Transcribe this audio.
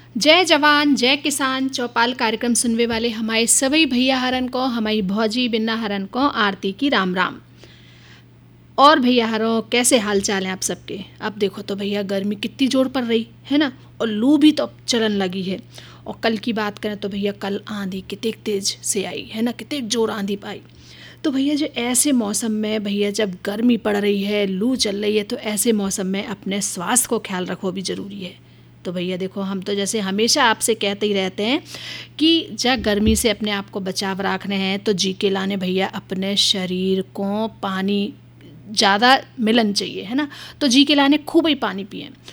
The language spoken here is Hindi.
जय जवान जय किसान चौपाल कार्यक्रम सुनने वाले हमारे सभी भैया हरन को, हमारी भौजी बिन्ना हरन को आरती की राम राम। और भैया हरो कैसे हाल चाल हैं आप सबके। अब देखो तो भैया गर्मी कितनी जोर पड़ रही है ना, और लू भी तो अब चलन लगी है। और कल की बात करें तो भैया कल आंधी कितने तेज से आई है ना, कितने जोर आंधी पाई। तो भैया जो ऐसे मौसम में भैया जब गर्मी पड़ रही है, लू चल रही है, तो ऐसे मौसम में अपने स्वास्थ्य को ख्याल रखो भी ज़रूरी है। तो भैया देखो, हम तो जैसे हमेशा आपसे कहते ही रहते हैं कि जब गर्मी से अपने आप को बचाव रखने हैं तो जी के लाने भैया अपने शरीर को पानी ज़्यादा मिलन चाहिए है ना। तो जी के लाने खूब ही पानी पिए।